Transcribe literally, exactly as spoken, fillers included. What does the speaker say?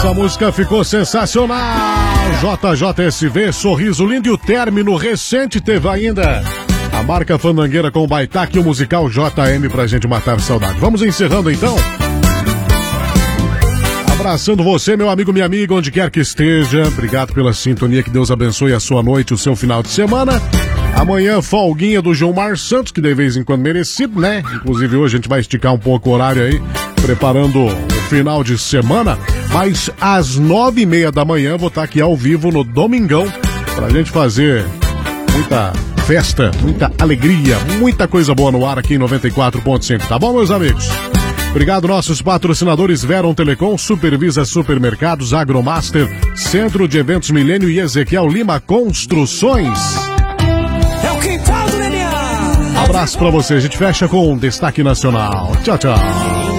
Essa música ficou sensacional. J J S V, sorriso lindo, e o término recente teve ainda a marca Fandangueira com o Baitaque e o musical J M pra gente matar saudade. Vamos encerrando então. Abraçando você, meu amigo, minha amiga, onde quer que esteja. Obrigado pela sintonia, que Deus abençoe a sua noite, o seu final de semana. Amanhã, folguinha do Gilmar Santos, que de vez em quando merecido, né? Inclusive hoje a gente vai esticar um pouco o horário aí, preparando o final de semana. Mas às nove e meia da manhã vou estar aqui ao vivo no Domingão pra gente fazer muita festa, muita alegria, muita coisa boa no ar aqui em noventa e quatro ponto cinco, tá bom, meus amigos? Obrigado, nossos patrocinadores: Veron Telecom, Supervisa Supermercados, Agromaster, Centro de Eventos Milênio e Ezequiel Lima Construções. É o quintal do Lilian. Abraço pra você, a gente fecha com um destaque nacional. Tchau, tchau.